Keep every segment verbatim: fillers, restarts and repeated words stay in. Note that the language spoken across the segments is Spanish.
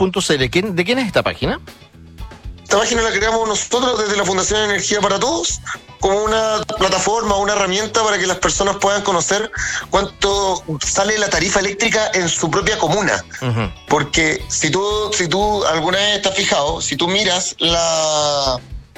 punto c l. ¿Quién, ¿De quién es esta página? Esta página la creamos nosotros desde la Fundación Energía para Todos, como una plataforma, una herramienta para que las personas puedan conocer cuánto sale la tarifa eléctrica en su propia comuna. Uh-huh. Porque si tú, si tú alguna vez te has fijado, si tú miras la...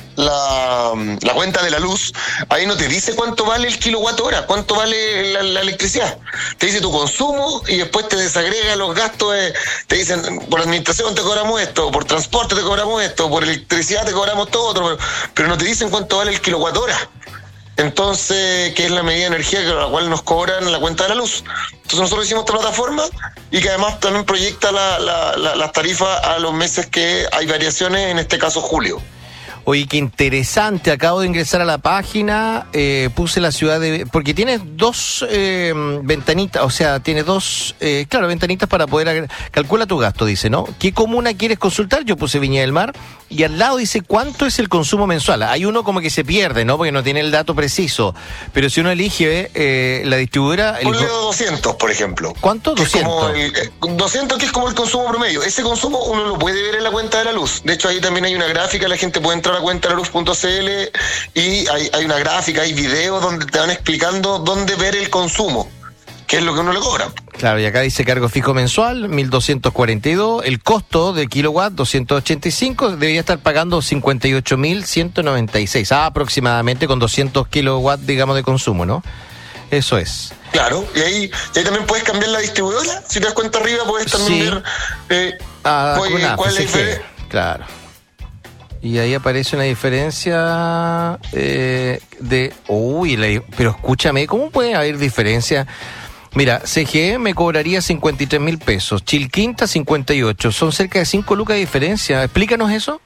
La, la cuenta de la luz, ahí no te dice cuánto vale el kilowatt hora, cuánto vale la, la electricidad. Te dice tu consumo y después te desagrega los gastos. De, te dicen, por administración te cobramos esto, por transporte te cobramos esto, por electricidad te cobramos todo otro, pero, pero no te dicen cuánto vale el kilowatt hora. Entonces, que es la medida de energía con la cual nos cobran la cuenta de la luz. Entonces nosotros hicimos esta plataforma y que además también proyecta la, la, la, las tarifas a los meses que hay variaciones, en este caso julio. Oye, qué interesante, acabo de ingresar a la página, eh, puse la ciudad de... Porque tiene dos eh, ventanitas, o sea, tiene dos, eh, claro, ventanitas para poder... Agregar, calcula tu gasto, dice, ¿no? ¿Qué comuna quieres consultar? Yo puse Viña del Mar, y al lado dice cuánto es el consumo mensual. Hay uno como que se pierde, ¿no? Porque no tiene el dato preciso, pero si uno elige eh, la distribuidora... El... Ponle doscientos, por ejemplo. ¿Cuánto? doscientos. El, eh, doscientos, que es como el consumo promedio. Ese consumo uno lo puede ver en la cuenta de la luz. De hecho, ahí también hay una gráfica, la gente puede entrar a cuenta de la luz punto c l y hay, hay una gráfica, hay videos donde te van explicando dónde ver el consumo, qué es lo que uno le cobra. Claro, y acá dice cargo fijo mensual, mil doscientos cuarenta y dos, el costo de kilowatt, doscientos ochenta y cinco, debería estar pagando cincuenta y ocho mil ciento noventa y seis, ah, aproximadamente con doscientos kilowatts, digamos, de consumo, ¿no? Eso es. Claro, y ahí, y ahí también puedes cambiar la distribuidora, si te das cuenta arriba puedes también sí. ver eh, ah, cuál, una, cuál pues, es la diferencia. Claro. Y ahí aparece una diferencia eh, de... Uy, la, pero escúchame, ¿cómo puede haber diferencia? Mira, C G E me cobraría cincuenta y tres mil pesos, Chilquinta cincuenta y ocho, son cerca de cinco lucas de diferencia. Explícanos eso.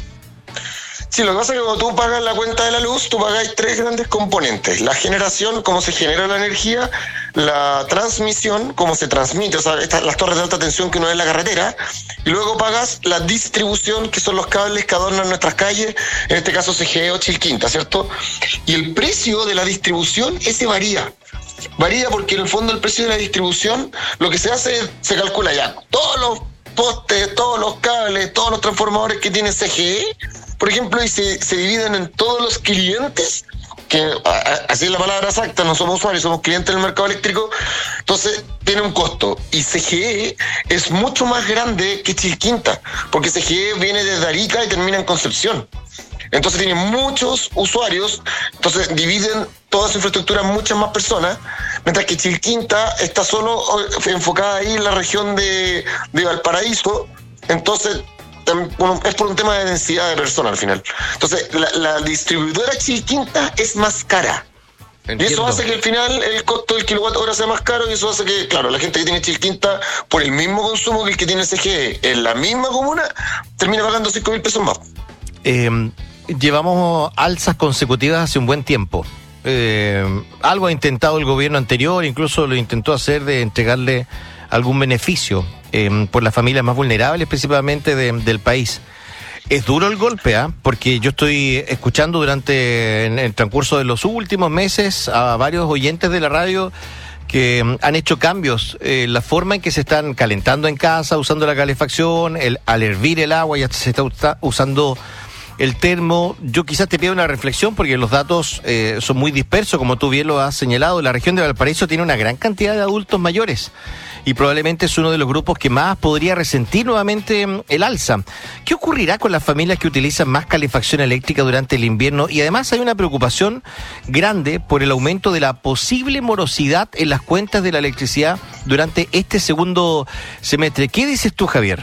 Sí, lo que pasa es que cuando tú pagas la cuenta de la luz, tú pagas tres grandes componentes. La generación, cómo se genera la energía, la transmisión, cómo se transmite, o sea, estas, las torres de alta tensión que uno ve en la carretera, y luego pagas la distribución, que son los cables que adornan nuestras calles, en este caso C G E o Chilquinta, ¿cierto? Y el precio de la distribución, ese varía. Varía porque en el fondo el precio de la distribución, lo que se hace, se calcula ya. Todos los postes, todos los cables, todos los transformadores que tiene C G E, por ejemplo, y se, se dividen en todos los clientes, que a, a, así es la palabra exacta, no somos usuarios, somos clientes del mercado eléctrico, entonces tiene un costo. Y C G E es mucho más grande que Chilquinta, porque C G E viene desde Arica y termina en Concepción. Entonces tiene muchos usuarios, entonces dividen toda su infraestructura en muchas más personas, mientras que Chilquinta está solo enfocada ahí en la región de, de Valparaíso, entonces bueno, es por un tema de densidad de personas al final. Entonces la, la distribuidora Chilquinta es más cara. Entiendo. Y eso hace que al final el costo del kilowatt hora sea más caro, y eso hace que, claro, la gente que tiene Chilquinta por el mismo consumo que el que tiene C G E en la misma comuna termina pagando cinco mil pesos más. Eh, llevamos alzas consecutivas hace un buen tiempo. Eh, algo ha intentado el gobierno anterior, incluso lo intentó hacer de entregarle algún beneficio eh, por las familias más vulnerables, principalmente de, del país. Es duro el golpe, ¿eh? Porque yo estoy escuchando durante en el transcurso de los últimos meses a varios oyentes de la radio que han hecho cambios en eh, la forma en que se están calentando en casa, usando la calefacción, el, al hervir el agua ya se está usando el termo. Yo quizás te pido una reflexión porque los datos eh, son muy dispersos, como tú bien lo has señalado. La región de Valparaíso tiene una gran cantidad de adultos mayores y probablemente es uno de los grupos que más podría resentir nuevamente el alza. ¿Qué ocurrirá con las familias que utilizan más calefacción eléctrica durante el invierno? Y además hay una preocupación grande por el aumento de la posible morosidad en las cuentas de la electricidad durante este segundo semestre. ¿Qué dices tú, Javier?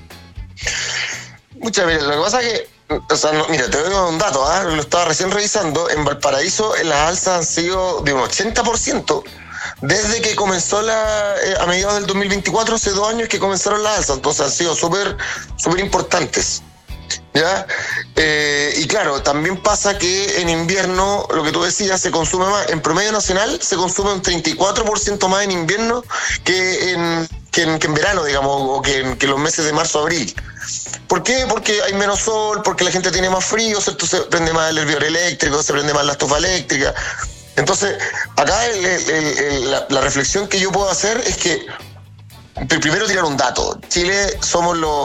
Muchas veces, lo que pasa es que O sea, no, mira, te doy un dato, ¿eh? Lo estaba recién revisando. En Valparaíso las alzas han sido de un ochenta por ciento desde que comenzó la eh, a mediados del dos mil veinticuatro, hace dos años que comenzaron las alzas. Entonces han sido súper súper importantes, ¿ya? Eh, y claro, también pasa que en invierno, lo que tú decías, se consume más. En promedio nacional se consume un treinta y cuatro por ciento más en invierno que en, que en, que en verano, digamos, o que en que los meses de marzo a abril. ¿Por qué? Porque hay menos sol, porque la gente tiene más frío, ¿cierto? Se prende más el hervidor eléctrico, se prende más la estufa eléctrica. Entonces, acá el, el, el, la, la reflexión que yo puedo hacer es que primero tirar un dato. Chile somos los